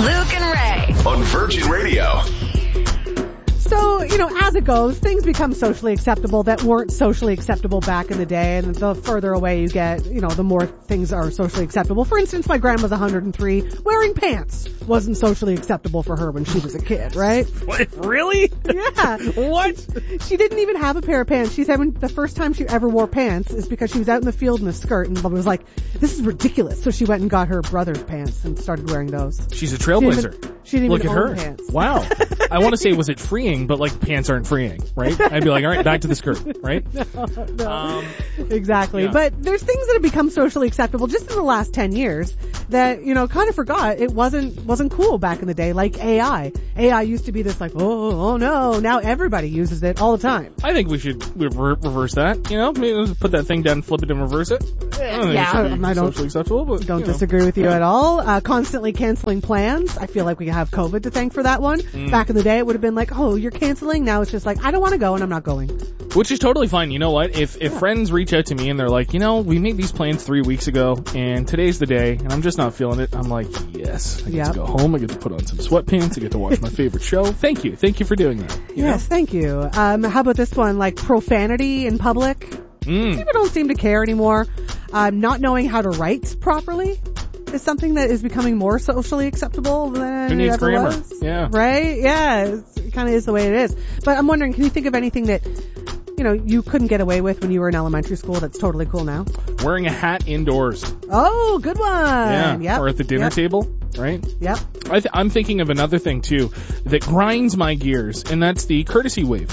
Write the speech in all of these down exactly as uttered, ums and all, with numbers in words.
Luke and Ray. On Virgin Radio. So, you know, as it goes, things become socially acceptable that weren't socially acceptable back in the day, and the further away you get, you know, the more things are socially acceptable. For instance, my grandma's one hundred three. Wearing pants wasn't socially acceptable for her when she was a kid, right? What? Really? Yeah. What? She didn't even have a pair of pants. She said when the first time she ever wore pants is because she was out in the field in a skirt and was like, this is ridiculous. So she went and got her brother's pants and started wearing those. She's a She trailblazer. didn't even, she didn't Look even at own her. pants. Wow. I want to say, was it freeing, but like pants aren't freeing, right? I'd be like, all right, back to the skirt, right? No, no. Um, exactly. yeah. But there's things that have become socially acceptable just in the last ten years that, you know, kind of forgot it wasn't, wasn't cool back in the day, like A I. A I used to be this like, oh, oh no, now everybody uses it all the time. I think we should rever- reverse that, you know? Maybe put that thing down, flip it, and reverse it. I don't think Yeah, it should be I don't- socially acceptable, but, Don't you know. disagree with you at all. Uh, constantly canceling plans. I feel like we have COVID to thank for that one. Mm. Back in the day, it would have been like, oh, you're canceling. Now it's just like, I don't want to go and I'm not going. Which is totally fine. You know what? If if Yeah. friends reach out to me and they're like, you know, we made these plans three weeks ago and today's the day and I'm just not feeling it, I'm like, yes. I get Yep. to go home. I get to put on some sweatpants. I get to watch my favorite show. Thank you. Thank you for doing that. You Yes, thank you. Um, how about this one? Like profanity in public. know? Mm. People don't seem to care anymore. Um, not knowing how to write properly is something that is becoming more socially acceptable than Who it needs ever grammar? was. Yeah. Right? Yeah. It's, it kind of is the way it is. But I'm wondering, can you think of anything that, you know, you couldn't get away with when you were in elementary school that's totally cool now? Wearing a hat indoors. Oh, good one. Yeah. Yep. Or at the dinner Yep. table, right? Yep. I th- I'm thinking of another thing too that grinds my gears, and that's the courtesy wave.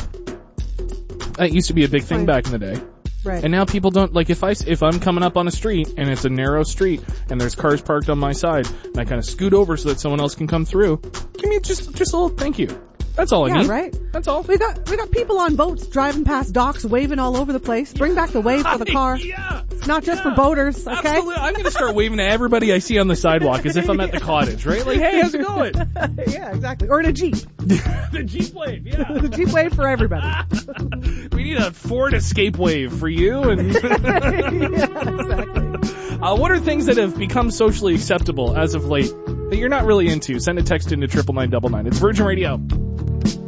That used to be a big thing Fine. back in the day. Right. And now people don't, like if I, if I'm coming up on a street and it's a narrow street and there's cars parked on my side and I kind of scoot over so that someone else can come through, give me just, just a little thank you. That's all I yeah, need. right? That's all. We got we got people on boats driving past docks, waving all over the place. Bring back the wave for the car. Yeah. It's not just Yeah. for boaters, okay? Absolutely. I'm going to start waving at everybody I see on the sidewalk as if I'm at the cottage, right? Like, hey, how's it going? Yeah, exactly. Or in a Jeep. The Jeep wave, yeah. The Jeep wave for everybody. We need a Ford Escape wave for you. And Yeah, exactly. uh, what are things that have become socially acceptable as of late that you're not really into? Send a text into triple nine double nine. It's Virgin Radio.